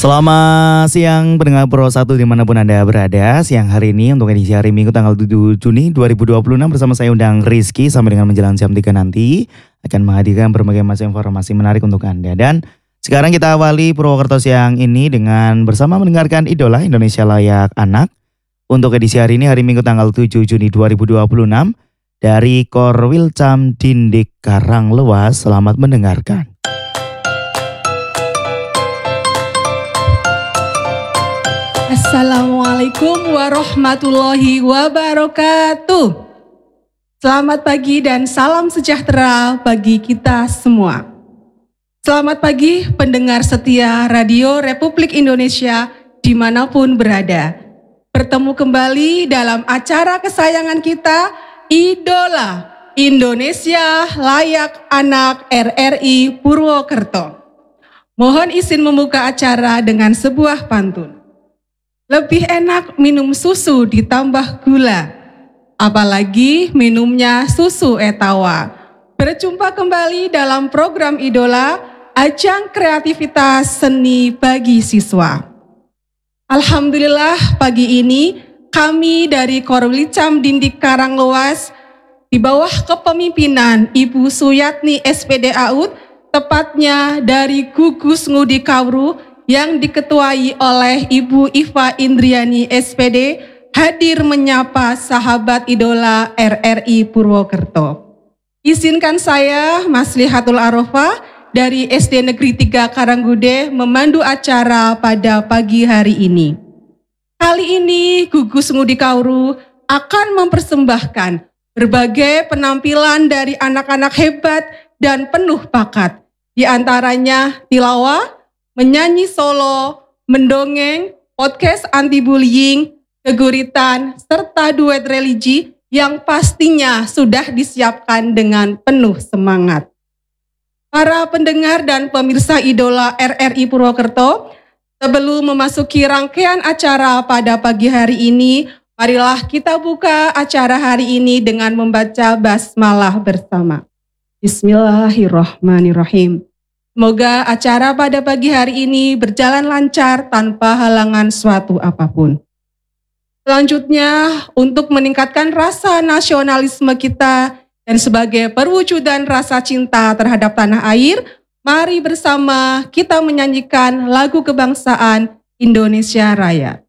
Selamat siang pendengar Pro 1 dimanapun Anda berada. Siang hari ini untuk edisi hari Minggu tanggal 7 Juni 2026 bersama saya Undang Rizky sampai dengan menjelang jam 3 nanti akan menghadirkan berbagai macam informasi menarik untuk Anda. Dan sekarang kita awali Purwokerto siang ini dengan bersama mendengarkan Idola Indonesia Layak Anak. Untuk edisi hari ini hari Minggu tanggal 7 Juni 2026 dari Korwilcam Dindik Karanglewas. Selamat mendengarkan. Assalamualaikum warahmatullahi wabarakatuh. Selamat pagi dan salam sejahtera bagi kita semua. Selamat pagi pendengar setia Radio Republik Indonesia dimanapun berada. Bertemu kembali dalam acara kesayangan kita, Idola Indonesia Layak Anak RRI Purwokerto. Mohon izin membuka acara dengan sebuah pantun. Lebih enak minum susu ditambah gula, apalagi minumnya susu etawa. Berjumpa kembali dalam program Idola, ajang kreativitas seni bagi siswa. Alhamdulillah pagi ini kami dari Korwilcam Dindik Karanglewas di bawah kepemimpinan Ibu Suyatni SPD AUD, tepatnya dari Gugus Ngudi Kawru, yang diketuai oleh Ibu Iva Indriani SPD, hadir menyapa sahabat idola RRI Purwokerto. Izinkan saya, Maslihatul Arofah dari SD Negeri 3 Karanggude memandu acara pada pagi hari ini. Kali ini Gugus Ngudi Kawru akan mempersembahkan berbagai penampilan dari anak-anak hebat dan penuh bakat. Di antaranya tilawah, menyanyi solo, mendongeng, podcast anti-bullying, keguritan, serta duet religi yang pastinya sudah disiapkan dengan penuh semangat. Para pendengar dan pemirsa idola RRI Purwokerto, sebelum memasuki rangkaian acara pada pagi hari ini, marilah kita buka acara hari ini dengan membaca basmalah bersama. Bismillahirrahmanirrahim. Semoga acara pada pagi hari ini berjalan lancar tanpa halangan suatu apapun. Selanjutnya, untuk meningkatkan rasa nasionalisme kita dan sebagai perwujudan rasa cinta terhadap tanah air, mari bersama kita menyanyikan lagu kebangsaan Indonesia Raya.